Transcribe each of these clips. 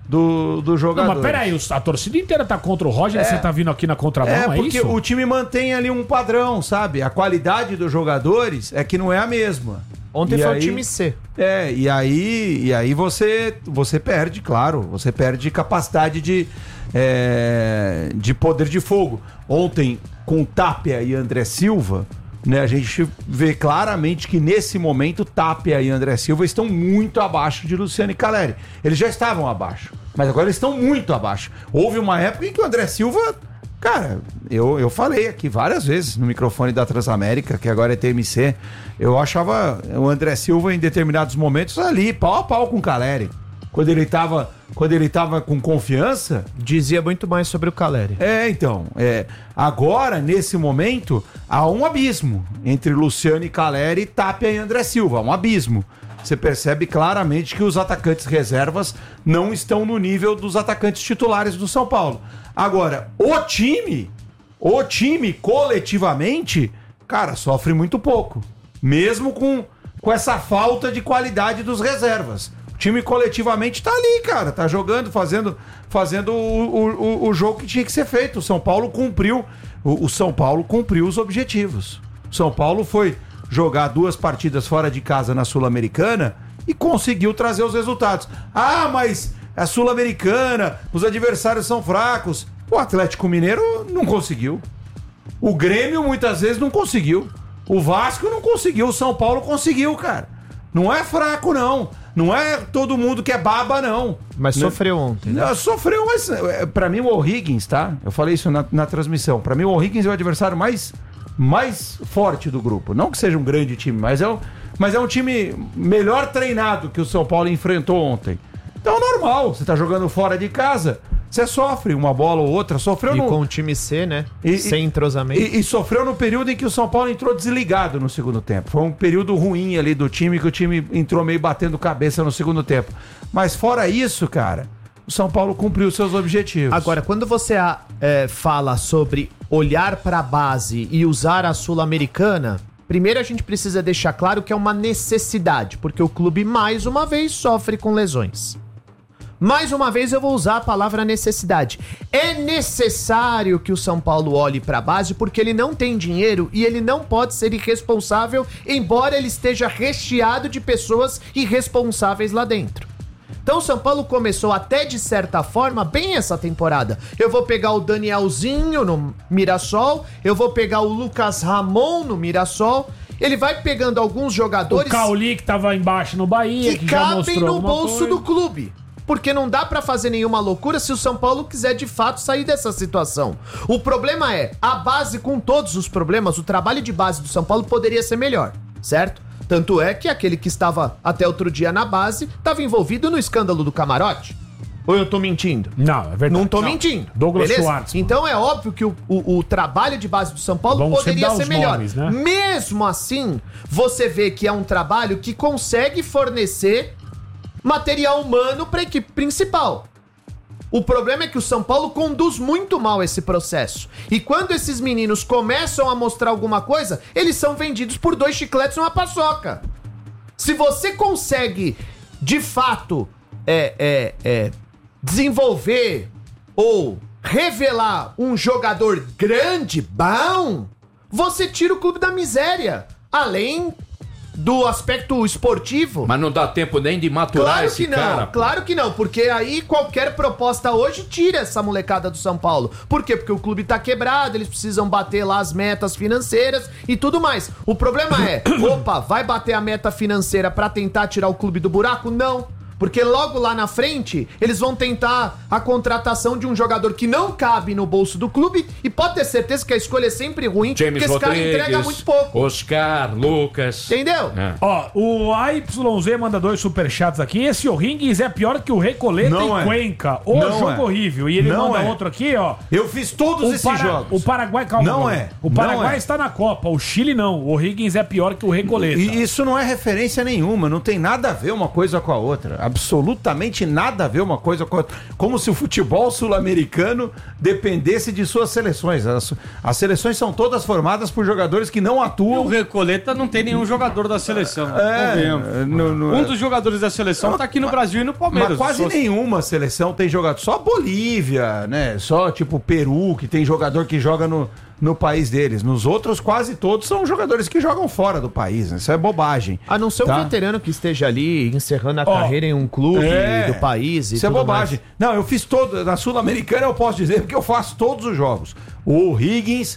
do jogador. Não, mas peraí, a torcida inteira tá contra o Roger, você tá vindo aqui na contramão, é porque isso? o time mantém ali um padrão, sabe? A qualidade dos jogadores é que não é a mesma. Ontem foi o time C. E aí você perde, claro, você perde capacidade de poder de fogo. Ontem, com Tapia e André Silva, né, a gente vê claramente que nesse momento Tapia e André Silva estão muito abaixo de Luciano e Caleri. Eles já estavam abaixo, mas agora eles estão muito abaixo. Houve uma época em que o André Silva, cara, eu falei aqui várias vezes no microfone da Transamérica, que agora é TMC, eu achava o André Silva em determinados momentos ali, pau a pau com o Caleri. Quando ele tava com confiança... Dizia muito mais sobre o Caleri. Agora, nesse momento, há um abismo entre Luciano e Caleri, Tapia e André Silva. Um abismo. Você percebe claramente que os atacantes reservas não estão no nível dos atacantes titulares do São Paulo. Agora, o time coletivamente, cara, sofre muito pouco. Mesmo com essa falta de qualidade dos reservas. O time coletivamente tá ali, cara. Tá jogando, fazendo o jogo que tinha que ser feito. O São Paulo cumpriu. O São Paulo cumpriu os objetivos. O São Paulo foi jogar 2 partidas fora de casa na Sul-Americana e conseguiu trazer os resultados. Ah, mas a Sul-Americana, os adversários são fracos. O Atlético Mineiro não conseguiu. O Grêmio muitas vezes não conseguiu. O Vasco não conseguiu. O São Paulo conseguiu, cara. Não é fraco, não. Não é todo mundo que é baba, não. Mas sofreu ontem, né? Sofreu, mas pra mim o O'Higgins, tá? Eu falei isso na transmissão. Pra mim o O'Higgins é o adversário mais forte do grupo. Não que seja um grande time, mas é um time melhor treinado que o São Paulo enfrentou ontem. Então é normal, você tá jogando fora de casa, você sofre uma bola ou outra. Sofreu com o time C, né? Sem entrosamento. E sofreu no período em que o São Paulo entrou desligado no segundo tempo. Foi um período ruim ali do time, que o time entrou meio batendo cabeça no segundo tempo. Mas fora isso, cara, o São Paulo cumpriu seus objetivos. Agora, quando você fala sobre olhar para a base e usar a Sul-Americana, primeiro a gente precisa deixar claro que é uma necessidade, porque o clube mais uma vez sofre com lesões. Mais uma vez eu vou usar a palavra necessidade. É necessário que o São Paulo olhe para a base porque ele não tem dinheiro e ele não pode ser irresponsável, embora ele esteja recheado de pessoas irresponsáveis lá dentro. Então o São Paulo começou até de certa forma bem essa temporada. Eu vou pegar o Danielzinho no Mirassol, eu vou pegar o Lucas Ramon no Mirassol. Ele vai pegando alguns jogadores... O Cauli que tava embaixo no Bahia, que já cabem no bolso do clube. Porque não dá pra fazer nenhuma loucura se o São Paulo quiser de fato sair dessa situação. O problema é, a base com todos os problemas, o trabalho de base do São Paulo poderia ser melhor, certo? Tanto é que aquele que estava até outro dia na base estava envolvido no escândalo do camarote. Ou eu tô mentindo? Não, é verdade. Não tô mentindo. Douglas Schwartz. Então é óbvio que o trabalho de base do São Paulo poderia ser melhor. Nomes, né? Mesmo assim, você vê que é um trabalho que consegue fornecer material humano para a equipe principal. O problema é que o São Paulo conduz muito mal esse processo. E quando esses meninos começam a mostrar alguma coisa, eles são vendidos por 2 chicletes e uma paçoca. Se você consegue, de fato, desenvolver ou revelar um jogador grande, bom, você tira o clube da miséria. Além do aspecto esportivo. Mas não dá tempo nem de maturar claro esse que não, cara. Claro que não, porque aí qualquer proposta hoje tira essa molecada do São Paulo. Por quê? Porque o clube tá quebrado, eles precisam bater lá as metas financeiras e tudo mais. O problema é, vai bater a meta financeira pra tentar tirar o clube do buraco? Não. Porque logo lá na frente, eles vão tentar a contratação de um jogador que não cabe no bolso do clube e pode ter certeza que a escolha é sempre ruim, James porque esse cara entrega muito pouco. Oscar, Lucas. Entendeu? É. Ó, o AYZ manda 2 superchats aqui. Esse O'Higgins é pior que o Recoleta e Cuenca. Jogo horrível. E ele manda outro aqui, ó. Eu fiz todos esses jogos. O Paraguai, calma. Não é. O Paraguai está na Copa. O Chile não. O O'Higgins é pior que o Recoleta. E isso não é referência nenhuma. Não tem nada a ver uma coisa com a outra. absolutamente nada a ver uma coisa com outra. Como se o futebol sul-americano dependesse de suas seleções. As seleções são todas formadas por jogadores que não atuam. O Recoleta não tem nenhum jogador da seleção. Um dos jogadores da seleção tá aqui no Brasil e no Palmeiras. Mas quase nenhuma seleção tem jogador. Só a Bolívia, né? Só tipo o Peru, que tem jogador que joga no país deles. Nos outros, quase todos são jogadores que jogam fora do país, né? Isso é bobagem. A não ser um veterano que esteja ali encerrando a carreira em um clube do país. Isso é bobagem. Mais. Não, eu fiz todo. Na Sul-Americana eu posso dizer porque eu faço todos os jogos. O Higgins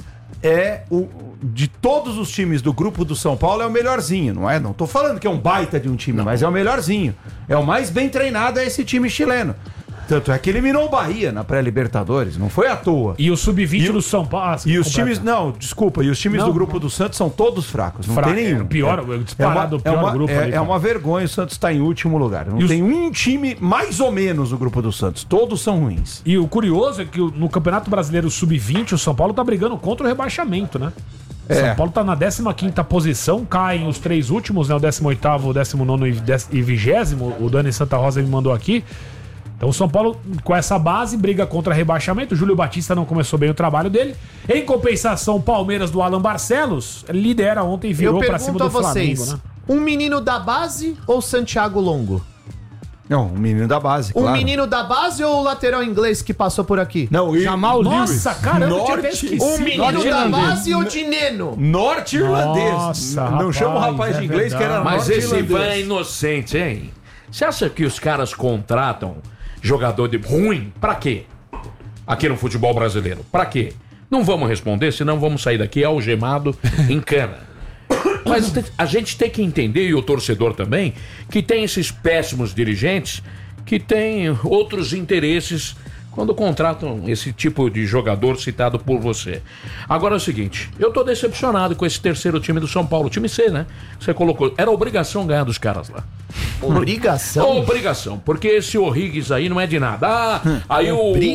de todos os times do grupo do São Paulo é o melhorzinho, não é? Não tô falando que é um baita de um time, mas é o melhorzinho. É o mais bem treinado, é esse time chileno. Tanto é que eliminou o Bahia na pré-Libertadores, não foi à toa. E o Sub-20 do São Paulo... E os times... Não, desculpa. E os times do grupo do Santos são todos fracos. Não tem nenhum. Disparado o pior grupo ali. É uma vergonha o Santos estar em último lugar. Não tem um time mais ou menos no grupo do Santos. Todos são ruins. E o curioso é que no Campeonato Brasileiro Sub-20, o São Paulo tá brigando contra o rebaixamento, né? São Paulo tá na 15ª posição, caem os 3 últimos, né? O 18º, o 19º e 20º. O Dani Santa Rosa me mandou aqui. Então o São Paulo, com essa base, briga contra rebaixamento. O Júlio Batista não começou bem o trabalho dele. Em compensação, o Palmeiras do Alan Barcelos lidera ontem e virou pra cima do Flamengo, né? Um menino da base ou Santiago Longo? Não, um menino da base, claro. Um menino da base ou o lateral inglês que passou por aqui? Não, Jamal Lewis. Nossa, caramba, eu tinha até esquecido. Um menino da base ou de Neno? Norte-irlandês. Nossa, não chama o rapaz de inglês que era norte-irlandês. Mas esse norte-irlandês. vai inocente, hein? Você acha que os caras contratam jogador de ruim? Pra quê? Aqui no futebol brasileiro. Pra quê? Não vamos responder, senão vamos sair daqui algemado em cana. Mas a gente tem que entender, e o torcedor também, que tem esses péssimos dirigentes que têm outros interesses quando contratam esse tipo de jogador citado por você. Agora é o seguinte, eu tô decepcionado com esse terceiro time do São Paulo, time C, né? Você colocou, era obrigação ganhar dos caras lá. Obrigação? Obrigação, porque esse O'Higgins aí não é de nada. Aí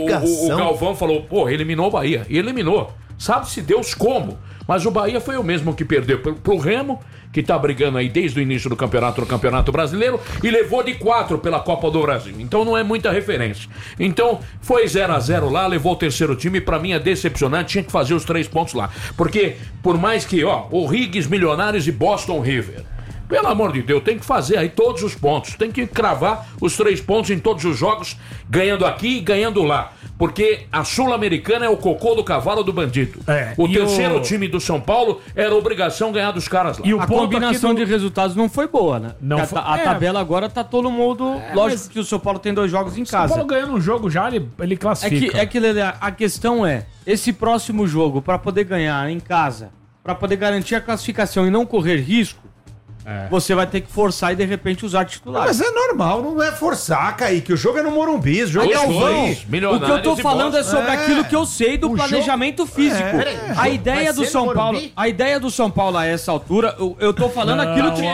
o Galvão falou, pô, eliminou o Bahia. E eliminou. Sabe-se Deus como. Mas o Bahia foi o mesmo que perdeu pro Remo, que tá brigando aí desde o início do campeonato no Campeonato Brasileiro, e levou de 4 pela Copa do Brasil. Então não é muita referência. Então foi 0-0 lá, levou o terceiro time, pra mim é decepcionante, tinha que fazer os 3 pontos lá. Porque por mais que, O'Higgins, Milionários e Boston River, pelo amor de Deus, tem que fazer aí todos os pontos. Tem que cravar os 3 pontos em todos os jogos, ganhando aqui e ganhando lá. Porque a Sul-Americana é o cocô do cavalo do bandido. O terceiro time do São Paulo era obrigação ganhar dos caras lá. E a combinação de resultados não foi boa, né? Não foi... A tabela agora tá todo mundo... lógico que o São Paulo tem 2 jogos em casa. O São Paulo ganhando um jogo já, ele classifica. A questão é, esse próximo jogo, pra poder ganhar em casa, pra poder garantir a classificação e não correr risco, você vai ter que forçar e de repente usar titulares. Mas é normal, não é forçar, Kaique. O jogo é no Morumbi, o jogo é Galvão. O que eu tô falando é sobre aquilo que eu sei do planejamento físico. A ideia do São Paulo, a essa altura, eu tô falando aquilo que...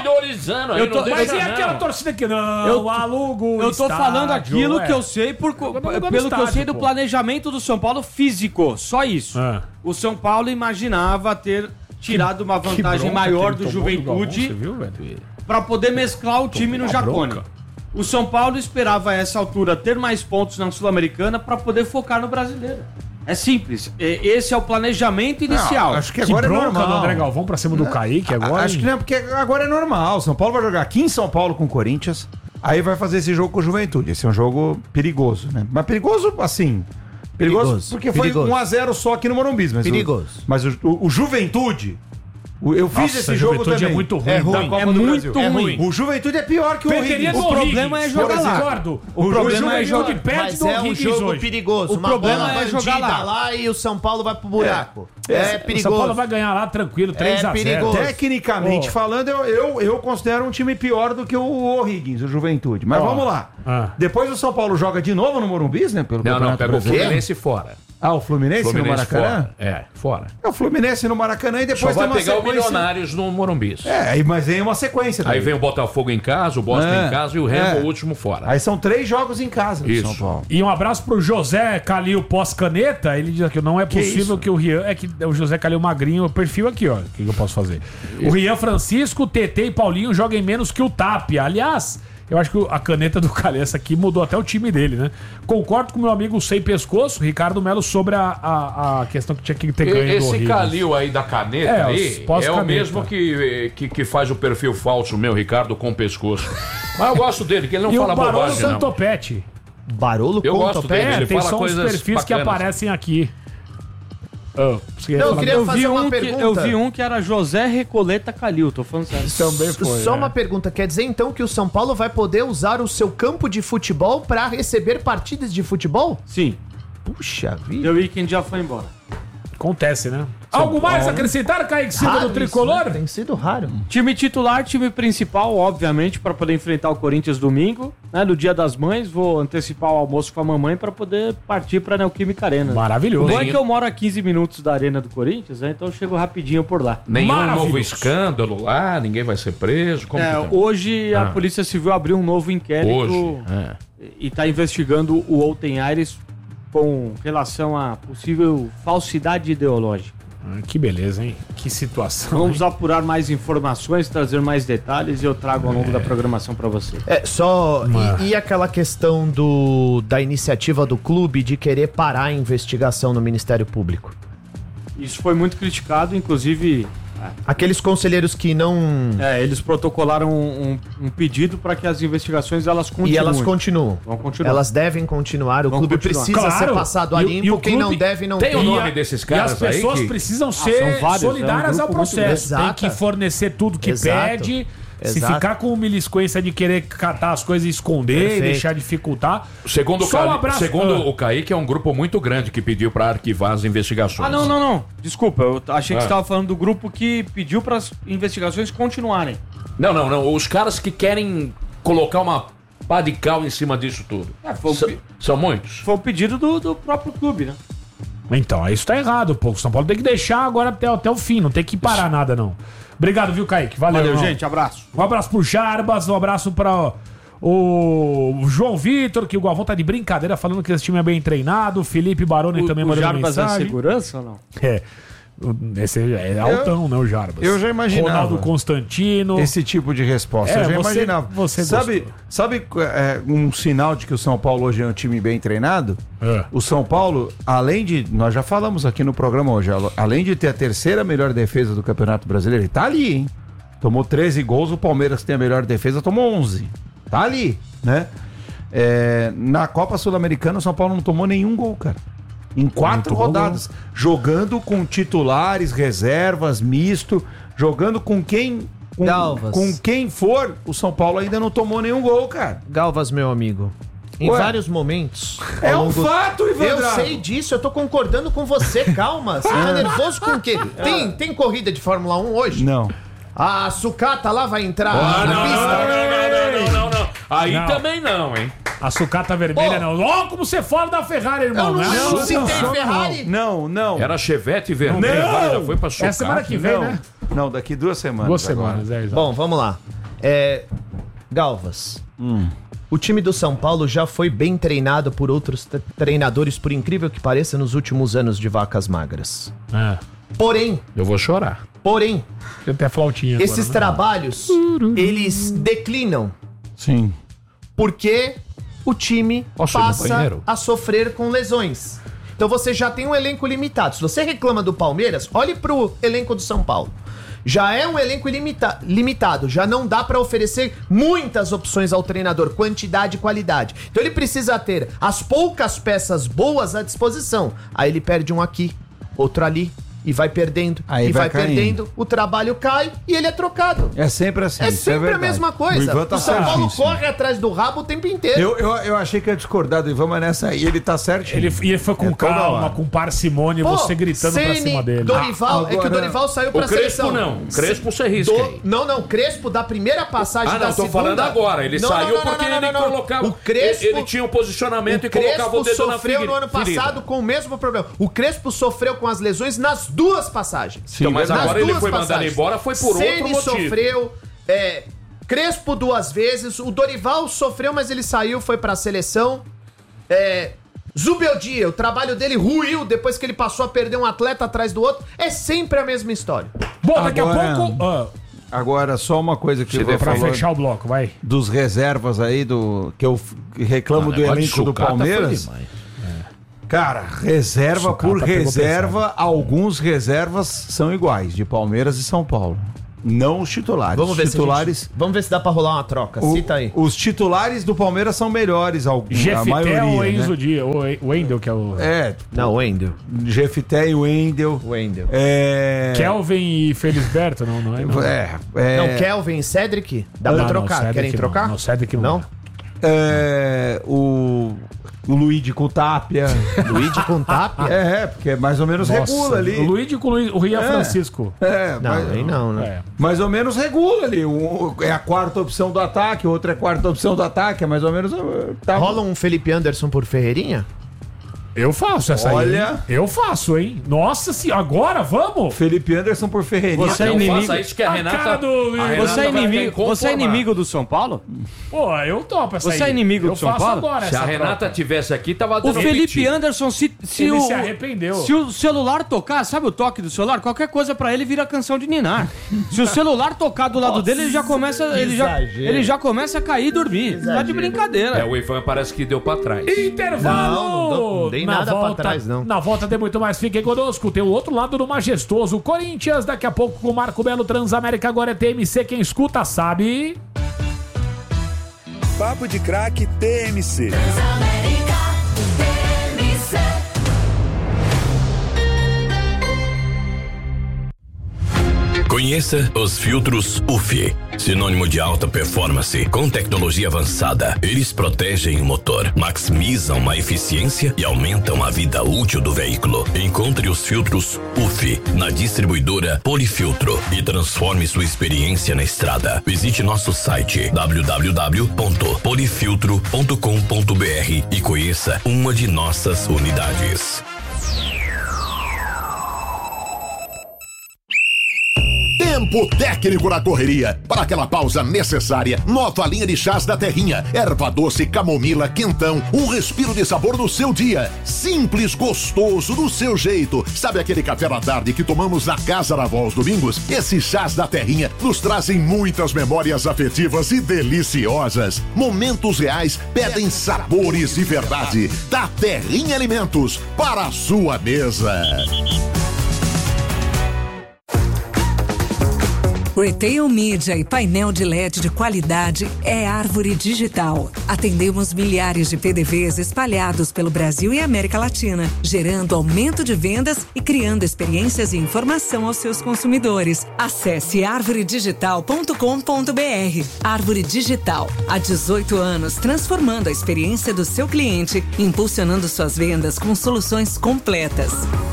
Mas e aquela torcida que não alugo. Eu tô falando aquilo que eu sei pelo que eu sei do planejamento do São Paulo físico. Só isso. O São Paulo imaginava ter tirado uma vantagem maior do Juventude para poder mesclar o time no Jacone. O São Paulo esperava a essa altura ter mais pontos na Sul-Americana para poder focar no Brasileiro. É simples. Esse é o planejamento inicial. Não, acho que agora é normal. Do André Galvão pra cima do Kaique agora. Acho que não é porque agora é normal. São Paulo vai jogar aqui em São Paulo com o Corinthians. Aí vai fazer esse jogo com o Juventude. Esse é um jogo perigoso, né? Mas perigoso assim... Perigoso porque foi 1-0 só aqui no Morumbi. Mas o Juventude... Eu fiz esse jogo também. É muito ruim. É ruim. O Juventude é pior que o O'Higgins. O problema é jogar lá. O problema é jogar perto do O'Higgins. É um jogo perigoso. O problema é jogar lá e o São Paulo vai pro buraco. É perigoso. O São Paulo vai ganhar lá tranquilo, 3-0. Tecnicamente falando, eu considero um time pior do que o O'Higgins, o Juventude. Mas vamos lá. Depois o São Paulo joga de novo no Morumbi, né? Não, pega o Fluminense fora. O Fluminense no Maracanã? Fora. É o Fluminense no Maracanã e depois tem uma sequência. Só vai pegar o Milionários no Morumbi. Mas vem uma sequência também. Aí vem o Botafogo em casa, o Boston em casa e o Remo o último fora. Aí são 3 jogos em casa do São Paulo. E um abraço pro José Calil pós-caneta. Ele diz aqui, não é possível que o Rian... É que o José Calil magrinho, o perfil aqui, ó. O que eu posso fazer? O Rian Francisco, TT e Paulinho joguem menos que o Tapia. Aliás... Eu acho que a caneta do Calessa aqui mudou até o time dele, né? Concordo com meu amigo Sem Pescoço, Ricardo Melo, sobre a questão que tinha que ter ganho do Esse Calil aí da caneta é o mesmo que faz o perfil falso meu, Ricardo com pescoço. Mas eu gosto dele, que ele não fala bobagem, não. E o Barolo Santopete. Barolo eu gosto dele, ele tem fala só coisas os perfis bacanas. que aparecem aqui. Eu queria fazer uma pergunta. Eu vi um que era José Recoleta Calil, tô falando sério. Também foi. Só uma pergunta, quer dizer então que o São Paulo vai poder usar o seu campo de futebol para receber partidas de futebol? Sim. Puxa vida. O Weekend já foi embora. Acontece, né? Algo mais a acrescentar, Kaique Silva, do Tricolor? Isso, né? Tem sido raro. Time titular, time principal, obviamente, para poder enfrentar o Corinthians domingo, né? No Dia das Mães, vou antecipar o almoço com a mamãe para poder partir para a Neoquímica Arena. Maravilhoso. O bom é que eu moro a 15 minutos da Arena do Corinthians, né? Então eu chego rapidinho por lá. Nenhum novo escândalo lá, ninguém vai ser preso. Como hoje a Polícia Civil abriu um novo inquérito e está investigando o Outen Aires com relação a possível falsidade ideológica. Que beleza, hein? Que situação. Vamos apurar mais informações, trazer mais detalhes e eu trago ao longo da programação para você. E aquela questão da iniciativa do clube de querer parar a investigação no Ministério Público? Isso foi muito criticado, inclusive... Aqueles conselheiros que não... eles protocolaram um pedido para que as investigações elas continuem. E elas continuam. Vão continuar. Elas devem continuar. O clube precisa ser passado a limpo. Quem não deve, não tem. Tem o nome desses caras aí. E as pessoas precisam ser solidárias ao processo. Tem que fornecer tudo que pede. Se ficar com milícia de querer catar as coisas e esconder e deixar dificultar. Segundo o Kaique, é um grupo muito grande que pediu para arquivar as investigações. Não. Desculpa, eu achei que você estava falando do grupo que pediu para as investigações continuarem. Não. Os caras que querem colocar uma pá de cal em cima disso tudo. São muitos. Foi o pedido do próprio clube, né? Então, isso tá errado, pô. O São Paulo tem que deixar agora até o fim, não tem que parar nada, não. Obrigado, viu, Kaique? Valeu, gente. Abraço. Um abraço pro Jarbas, um abraço pra o João Vitor, que o Galvão tá de brincadeira falando que esse time é bem treinado. O Felipe Baroni também mandou mensagem. O Jarbas é segurança ou não? Esse é altão, né, o Jarbas? Eu já imaginava. Ronaldo Constantino. Esse tipo de resposta. Eu já imaginava. Sabe um sinal de que o São Paulo hoje é um time bem treinado? O São Paulo, além de... Nós já falamos aqui no programa hoje. Além de ter a terceira melhor defesa do Campeonato Brasileiro, ele tá ali, hein? Tomou 13 gols. O Palmeiras, que tem a melhor defesa, tomou 11. Tá ali, né? Na Copa Sul-Americana, o São Paulo não tomou nenhum gol, cara. Em 4 rodadas, jogando com titulares, reservas, misto, jogando com quem for, o São Paulo ainda não tomou nenhum gol, cara. Galvas, meu amigo, em vários momentos... É um fato, Ivan. Eu sei disso, eu tô concordando com você, calma. Você tá nervoso com o quê? Tem corrida de Fórmula 1 hoje? Não. A sucata lá vai entrar na pista? Não. Aí também não, hein? A sucata vermelha não. Ó, como você fala da Ferrari, irmão. Não, se tem Ferrari. Não. Era Chevette vermelha, agora já foi pra sucata. É semana que vem, né? Não, daqui 2 semanas. 2 semanas, exato. Bom, vamos lá. Galvas. O time do São Paulo já foi bem treinado por outros treinadores, por incrível que pareça, nos últimos anos de vacas magras. Porém... Eu vou chorar. Porém... Tem até flautinha agora, esses trabalhos, eles declinam. Sim. Porque o time passa a sofrer com lesões. Então você já tem um elenco limitado. Se você reclama do Palmeiras, olhe pro elenco do São Paulo. Já é um elenco limitado, já não dá pra oferecer muitas opções ao treinador, quantidade e qualidade. Então ele precisa ter as poucas peças boas à disposição. Aí ele perde um aqui, outro ali. E vai perdendo, aí vai perdendo, o trabalho cai e ele é trocado. É sempre assim. É sempre a mesma coisa. O São Paulo corre atrás do rabo o tempo inteiro. Eu achei que ia discordar do Ivan, mas nessa aí ele tá certinho. Ele foi com calma, com parcimônia, você gritando pra cima dele. Dorival, é que o Dorival saiu pra seleção. Não, Crespo você risca aí. Não, Crespo da primeira passagem da segunda. Tô falando agora. Ele saiu porque ele colocava... O Crespo... Ele tinha um posicionamento e colocava o dedo na ferida. O Crespo sofreu no ano passado com o mesmo problema. O Crespo sofreu com as lesões nas 2 passagens. Sim, então, mas agora ele foi mandado embora, foi por outro motivo. Sofreu, Crespo 2 vezes, o Dorival sofreu, mas ele saiu, foi pra seleção. Zubeldia, o trabalho dele ruiu depois que ele passou a perder um atleta atrás do outro. É sempre a mesma história. Bom, daqui a pouco... Agora, só uma coisa que eu vou falar. Pra fechar o bloco, vai. Dos reservas aí, que eu reclamo do elenco do Palmeiras. Cara, reserva por reserva, alguns reservas são iguais, de Palmeiras e São Paulo. Não os titulares. Vamos ver se dá pra rolar uma troca. Cita aí. Os titulares do Palmeiras são melhores, a maioria. O Enzo Dias, o Wendel, que é o... Não, o Wendel. Jefité e o Wendel. Kelvin e Felisberto, não é? Não, Kelvin e Cedric? Dá pra trocar? Cedric, querem trocar? Não, Cedric não. O Luigi com Tapia. Luigi com Tapia? Porque mais ou menos regula ali. O Luigi com o Ria Francisco. Não, né? Mais ou menos regula ali. É a quarta opção do ataque, outra é a quarta opção do ataque, é mais ou menos... Rola um Felipe Anderson por Ferreirinha? Eu faço essa aí. Olha. Eu faço, hein? Nossa senhora, agora vamos? Felipe Anderson por Ferreirinha. Você é inimigo. Faça isso que a Renata... Você é inimigo do São Paulo? Pô, eu topo essa aí. Você é inimigo do São Paulo? Agora se a Renata tivesse aqui, tava dando o Felipe Anderson, ele se arrependeu. Se o celular tocar, sabe o toque do celular? Qualquer coisa pra ele vira canção de ninar. Se o celular tocar do lado dele, ele já começa a cair e dormir. Tá de brincadeira. O Ivan parece que deu pra trás. Intervalo! Não dei nada pra trás, não. Na volta tem muito mais. Fiquem conosco. Tem o outro lado do majestoso Corinthians. Daqui a pouco com o Marco Belo Transamérica. Agora é TMC. Quem escuta sabe. Papo de Craque TMC. Transamérica TMC. Conheça os filtros UFI, sinônimo de alta performance com tecnologia avançada. Eles protegem o motor, maximizam a eficiência e aumentam a vida útil do veículo. Encontre os filtros UFI na distribuidora Polifiltro e transforme sua experiência na estrada. Visite nosso site www.polifiltro.com.br e conheça uma de nossas unidades. Tempo técnico na correria. Para aquela pausa necessária, nova linha de chás da Terrinha. Erva doce, camomila, quentão. Um respiro de sabor no seu dia. Simples, gostoso, do seu jeito. Sabe aquele café da tarde que tomamos na casa da avó aos domingos? Esses chás da Terrinha nos trazem muitas memórias afetivas e deliciosas. Momentos reais pedem sabores de verdade. Da Terrinha Alimentos para a sua mesa. Retail Media e painel de LED de qualidade é Árvore Digital. Atendemos milhares de PDVs espalhados pelo Brasil e América Latina, gerando aumento de vendas e criando experiências e informação aos seus consumidores. Acesse arvoredigital.com.br. Árvore Digital, há 18 anos, transformando a experiência do seu cliente, impulsionando suas vendas com soluções completas.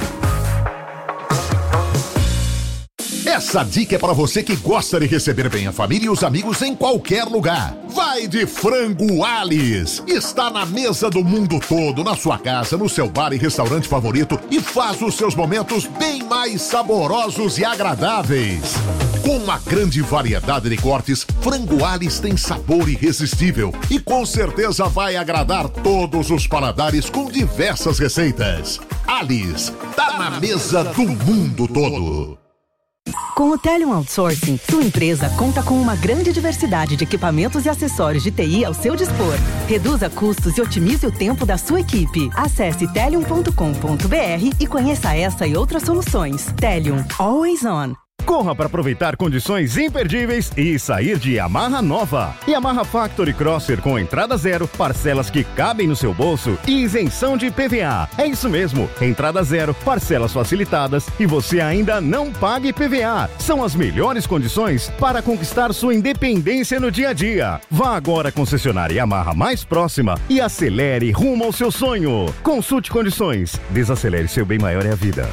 Essa dica é para você que gosta de receber bem a família e os amigos em qualquer lugar. Vai de Frango Alice. Está na mesa do mundo todo, na sua casa, no seu bar e restaurante favorito e faz os seus momentos bem mais saborosos e agradáveis. Com uma grande variedade de cortes, Frango Alice tem sabor irresistível e com certeza vai agradar todos os paladares com diversas receitas. Alice, tá na mesa do mundo todo. Com o Telium Outsourcing, sua empresa conta com uma grande diversidade de equipamentos e acessórios de TI ao seu dispor. Reduza custos e otimize o tempo da sua equipe. Acesse telium.com.br e conheça essa e outras soluções. Telium, always on. Corra para aproveitar condições imperdíveis e sair de Yamaha nova. Yamaha Factory Crosser com entrada zero, parcelas que cabem no seu bolso e isenção de PVA. É isso mesmo, entrada zero, parcelas facilitadas e você ainda não paga IPVA. São as melhores condições para conquistar sua independência no dia a dia. Vá agora à concessionária Yamaha mais próxima e acelere rumo ao seu sonho. Consulte condições. Desacelere, seu bem maior é a vida.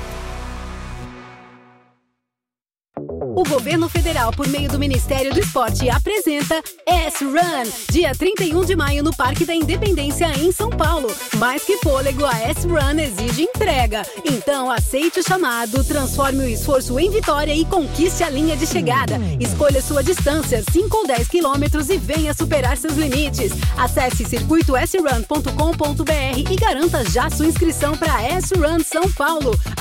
O governo federal, por meio do Ministério do Esporte, apresenta S-Run, dia 31 de maio no Parque da Independência, em São Paulo. Mais que fôlego, a S-Run exige entrega. Então, aceite o chamado, transforme o esforço em vitória e conquiste a linha de chegada. Escolha sua distância, 5 ou 10 quilômetros, e venha superar seus limites. Acesse circuitosrun.com.br e garanta já sua inscrição para S-Run São Paulo.